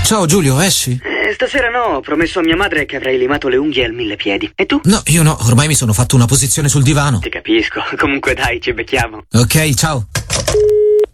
Ciao Giulio, esci? Stasera no, ho promesso a mia madre che avrei limato le unghie al 1000 piedi. E tu? No, io no, ormai mi sono fatto una posizione sul divano. Ti capisco. Comunque dai, ci becchiamo. Ok, ciao.